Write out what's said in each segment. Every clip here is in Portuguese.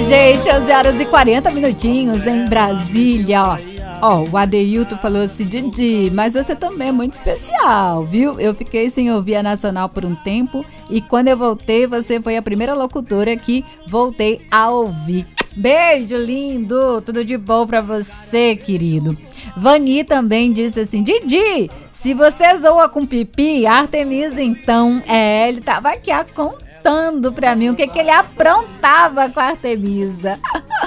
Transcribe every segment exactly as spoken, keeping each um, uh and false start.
gente, onze horas e quarenta minutinhos em Brasília, ó. Ó, o Adeilton falou assim, Didi, mas você também é muito especial, viu? Eu fiquei sem ouvir a Nacional por um tempo e quando eu voltei, você foi a primeira locutora que voltei a ouvir. Beijo, lindo! Tudo de bom pra você, querido. Vani também disse assim, Didi, se você zoa com pipi, Artemisa então, é, ele tava aqui contando pra mim o que, que ele aprontava com a Artemisa.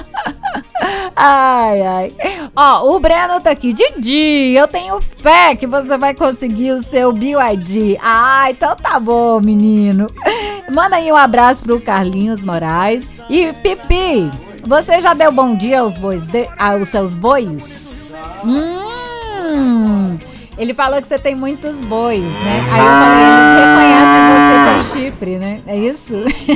Ai, ai. Ó, o Breno tá aqui. Didi, eu tenho fé que você vai conseguir o seu B Y D. Ah, então tá bom, menino. Manda aí um abraço pro Carlinhos Moraes. E Pipi, você já deu bom dia aos bois de... aos seus bois? Hum... Ele falou que você tem muitos bois, né? Aí eu falei, eles reconhecem você com chifre, né? É isso?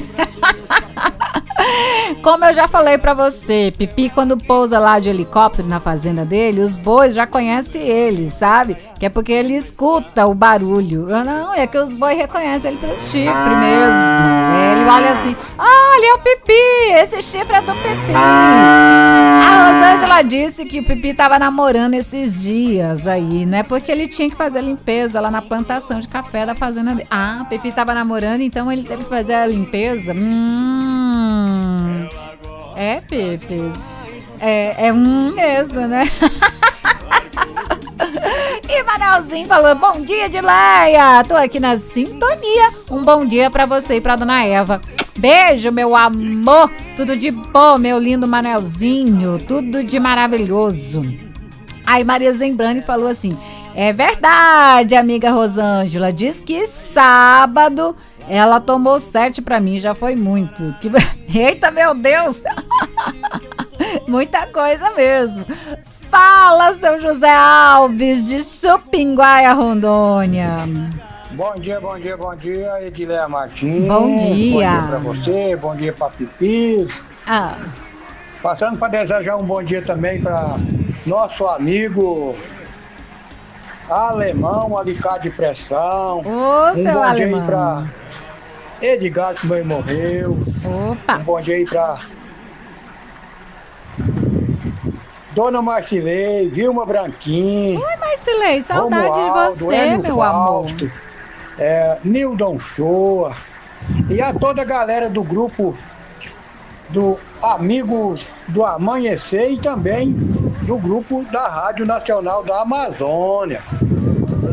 Como eu já falei pra você, Pipi, quando pousa lá de helicóptero na fazenda dele, os bois já conhecem ele, sabe? Que é porque ele escuta o barulho. Não, é que os bois reconhecem ele pelo chifre mesmo. É, ele olha assim, olha, é o Pipi, esse chifre é do Pipi. A Rosângela disse que o Pipi tava namorando esses dias aí, né? Porque ele tinha que fazer a limpeza lá na plantação de café da fazenda dele. Ah, o Pipi tava namorando, então ele teve que fazer a limpeza. Hum... É, Pipi. É, é um mesmo, né? E Manelzinho falou, bom dia, Dileia. Tô aqui na sintonia. Um bom dia pra você e pra dona Eva. Beijo, meu amor. Tudo de bom, meu lindo Manelzinho. Tudo de maravilhoso. Aí Maria Zembrani falou assim, é verdade, amiga Rosângela. Diz que sábado ela tomou sete pra mim, já foi muito. Que... Eita, meu Deus! Muita coisa mesmo. Fala, seu José Alves, de Supinguaia, Rondônia. Bom dia, bom dia, bom dia, Edileia Martins. Bom dia. Bom dia pra você, bom dia pra Pipi. Ah. Passando para desejar um bom dia também para nosso amigo Alemão, Alicate de Pressão. Ô, um seu bom Alemão. dia aí pra Edgar, que mãe morreu. Opa. Um bom dia aí pra Dona Marcilei, Vilma Branquinho. Oi, Marcilei, saudade Romualdo, de você, Hélio meu Fausto, amor. É, Nildon Shoa e a toda a galera do grupo do Amigos do Amanhecer e também do grupo da Rádio Nacional da Amazônia.